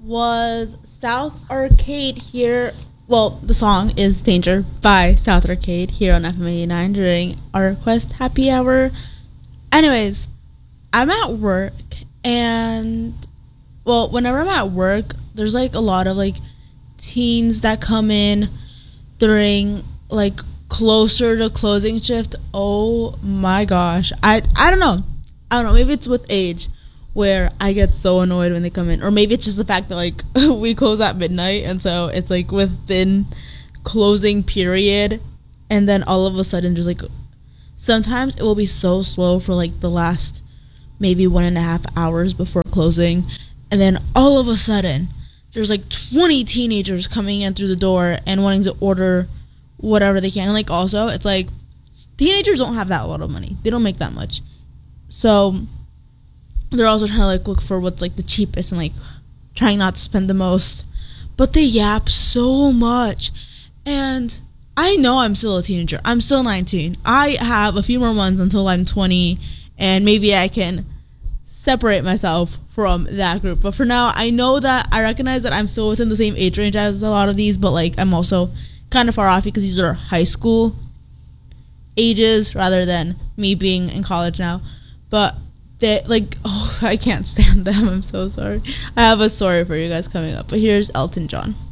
was South Arcade here. Well, the song is Danger by South Arcade here on FM 89 during our Quest Happy Hour. Anyways, I'm at work and, well, whenever I'm at work, there's like a lot of like teens that come in during like closer to closing shift. Oh my gosh. I don't know. Maybe it's with age where I get so annoyed when they come in. Or maybe it's just the fact that like we close at midnight and so it's like within closing period and then all of a sudden just like sometimes it will be so slow for like the last maybe 1.5 hours before closing, and then all of a sudden there's like 20 teenagers coming in through the door and wanting to order whatever they can. And like also it's like teenagers don't have that lot of money. They don't make that much. So they're also trying to like look for what's like the cheapest and like trying not to spend the most. But they yap so much. And I know I'm still a teenager. I'm still 19. I have a few more months until I'm 20 and maybe I can separate myself from that group. But for now, I know that I recognize that I'm still within the same age range as a lot of these, but like I'm also kind of far off because these are high school ages rather than me being in college now. But they like, oh, I can't stand them. I'm so sorry. I have a story for you guys coming up, but here's Elton John.